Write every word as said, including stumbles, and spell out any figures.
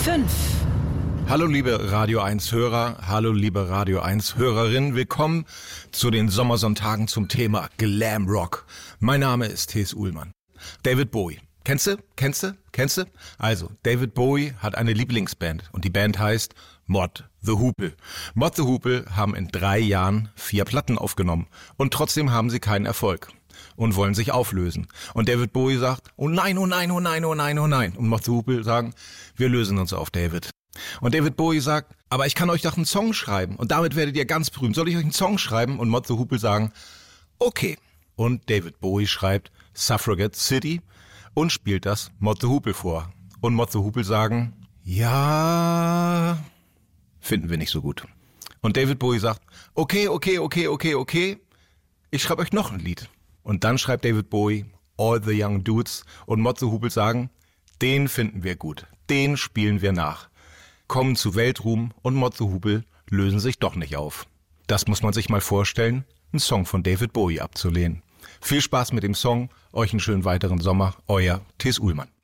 fünf. Hallo liebe Radio eins Hörer, hallo liebe Radio eins Hörerinnen, willkommen zu den Sommersonntagen zum Thema Glam Rock. Mein Name ist T S Uhlmann. David Bowie. Kennst du? Kennst du? Kennst du? Also, David Bowie hat eine Lieblingsband und die Band heißt Mott the Hoople. Mott the Hoople haben in drei Jahren vier Platten aufgenommen und trotzdem haben sie keinen Erfolg und wollen sich auflösen. Und David Bowie sagt, oh nein, oh nein, oh nein, oh nein, oh nein. Und Mott the Hoople sagen, wir lösen uns auf, David. Und David Bowie sagt, aber ich kann euch doch einen Song schreiben und damit werdet ihr ganz berühmt. Soll ich euch einen Song schreiben? Und Mott the Hoople sagen, okay. Und David Bowie schreibt Suffragette City und spielt das Mott the Hoople vor. Und Mott the Hoople sagen, ja, finden wir nicht so gut. Und David Bowie sagt, okay, okay, okay, okay, okay, ich schreibe euch noch ein Lied. Und dann schreibt David Bowie All the Young Dudes und Mott the Hoople sagen, den finden wir gut, den spielen wir nach. Kommen zu Weltruhm und Mott the Hoople lösen sich doch nicht auf. Das muss man sich mal vorstellen, einen Song von David Bowie abzulehnen. Viel Spaß mit dem Song, euch einen schönen weiteren Sommer, euer T S Uhlmann.